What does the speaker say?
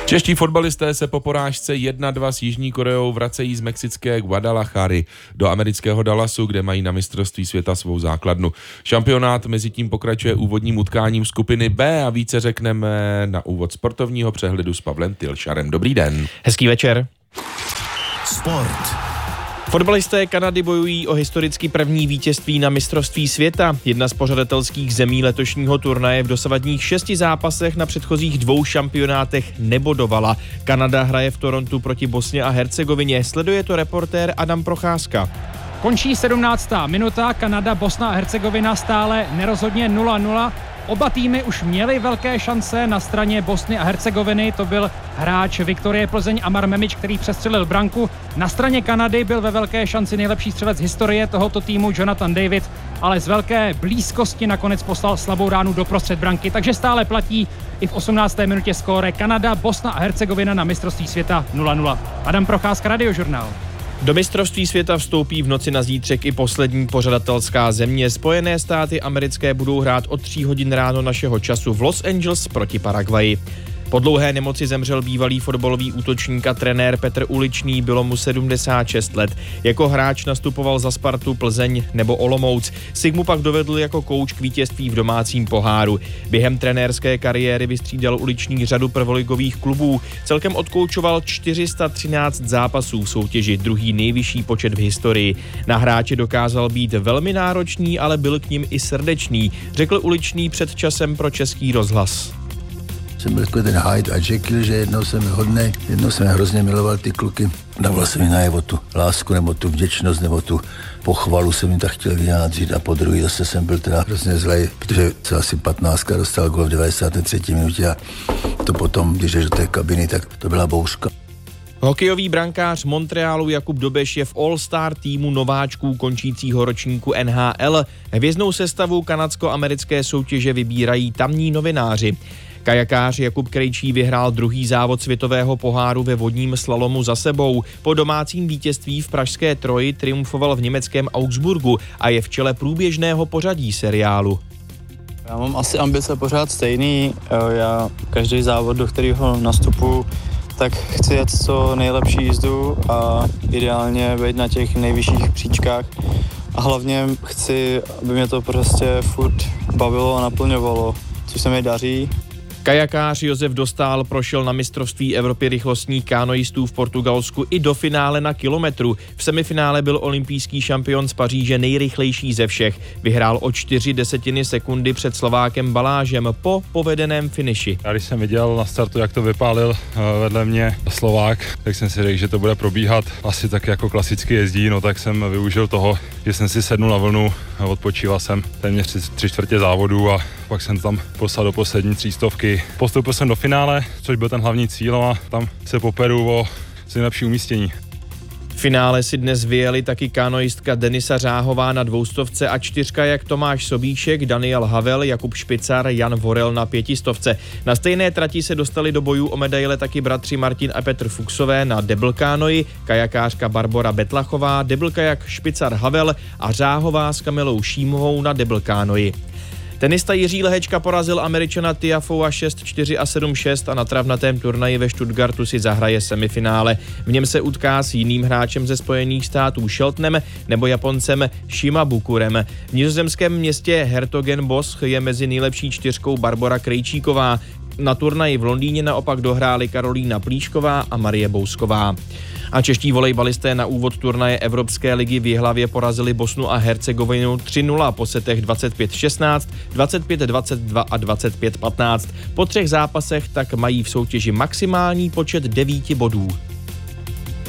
Čeští fotbalisté se po porážce 1-2 s Jižní Koreou vracejí z mexické Guadalajary do amerického Dallasu, kde mají na mistrovství světa svou základnu. Šampionát mezitím pokračuje úvodním utkáním skupiny B a více řekneme na úvod sportovního přehledu s Pavlem Tylšarem. Dobrý den. Hezký večer. Sport. Fotbalisté Kanady bojují o historicky první vítězství na mistrovství světa. Jedna z pořadatelských zemí letošního turnaje v dosavadních 6 zápasech na předchozích 2 šampionátech nebodovala. Kanada hraje v Torontu proti Bosně a Hercegovině. Sleduje to reportér Adam Procházka. Končí 17. minuta, Kanada, Bosna a Hercegovina stále nerozhodně 0-0. Oba týmy už měly velké šance. Na straně Bosny a Hercegoviny to byl hráč Viktorie Plzeň Amar Memič, který přestřelil branku. Na straně Kanady byl ve velké šanci nejlepší střelec historie tohoto týmu Jonathan David, ale z velké blízkosti nakonec poslal slabou ránu doprostřed branky, takže stále platí i v 18. minutě skóre Kanada, Bosna a Hercegovina na mistrovství světa 0-0. Adam Procházka, Radiožurnál. Do mistrovství světa vstoupí v noci na zítřek i poslední pořadatelská země. Spojené státy americké budou hrát od 3 hodin ráno našeho času v Los Angeles proti Paraguayi. Po dlouhé nemoci zemřel bývalý fotbalový útočník a trenér Petr Uličný, bylo mu 76 let. Jako hráč nastupoval za Spartu, Plzeň nebo Olomouc. Sigmu pak dovedl jako kouč k vítězství v domácím poháru. Během trenérské kariéry vystřídal Uličný řadu prvoligových klubů. Celkem odkoučoval 413 zápasů v soutěži, druhý nejvyšší počet v historii. Na hráče dokázal být velmi náročný, ale byl k nim i srdečný, řekl Uličný před časem pro Český rozhlas. Jsem byl takový ten Hyde a Jekyll, že jednou jsem hodnej, jednou jsem hrozně miloval ty kluky. Dával jsem mi najevo tu lásku, nebo tu vděčnost, nebo tu pochvalu jsem mi tak chtěl vyjádřit a po druhý zase jsem byl teda hrozně zlej, protože se asi 15 dostal gól v 93. minutě a to potom, když jdeš do té kabiny, tak to byla bouřka. Hokejový brankář Montrealu Jakub Dobeš je v All-Star týmu nováčků končícího ročníku NHL. Hvězdnou sestavu kanadsko-americké soutěže vybírají tamní novináři. Kajakář Jakub Krejčí vyhrál druhý závod světového poháru ve vodním slalomu za sebou. Po domácím vítězství v pražské Troji triumfoval v německém Augsburgu a je v čele průběžného pořadí seriálu. Já mám asi ambice pořád stejný. Já každý závod, do kterého nastupuji, tak chci jet co nejlepší jízdu a ideálně být na těch nejvyšších příčkách. A hlavně chci, aby mě to prostě furt bavilo a naplňovalo, což se mi daří. Kajakář Josef Dostál prošel na mistrovství Evropy rychlostních kanoistů v Portugalsku i do finále na kilometru. V semifinále byl olympijský šampion z Paříže nejrychlejší ze všech. Vyhrál o 0,4 sekundy před Slovákem Balážem po povedeném finiši. Já když jsem viděl na startu, jak to vypálil vedle mě Slovák, tak jsem si řekl, že to bude probíhat asi tak jako klasicky jezdí, no tak jsem využil toho, že jsem si sednul na vlnu, odpočíval jsem téměř 3/4 závodu a pak jsem tam poslal do poslední 300. Postoupil jsem do finále, což byl ten hlavní cíl a tam se poperu o nejlepší umístění. V finále si dnes vyjeli taky kanoistka Denisa Řáhová na 200 a 4kajak Tomáš Sobíšek, Daniel Havel, Jakub Špicar, Jan Vorel na 500. Na stejné trati se dostali do bojů o medaile taky bratři Martin a Petr Fuchsové na debl kánoi, kajakářka Barbora Betlachová, debl kajak Špicar Havel a Řáhová s Kamilou Šímovou na debl kánoi. Tenista Jiří Lehečka porazil Američana Tiafova 6-4 a 7-6 a na travnatém turnaji ve Stuttgartu si zahraje semifinále. V něm se utká s jiným hráčem ze Spojených států Sheltonem nebo Japoncem Shimabukurem. V nizozemském městě Hertogenbosch je mezi nejlepší 4 Barbora Krejčíková. Na turnaji v Londýně naopak dohráli Karolína Plíšková a Marie Bousková. A čeští volejbalisté na úvod turnaje Evropské ligy v Jihlavě porazili Bosnu a Hercegovinu 3-0 po setech 25-16, 25-22 a 25-15. Po 3 zápasech tak mají v soutěži maximální počet 9 bodů.